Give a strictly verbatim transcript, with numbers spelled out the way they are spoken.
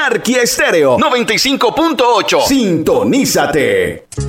Anarquía Estéreo noventa y cinco punto ocho. Sintonízate.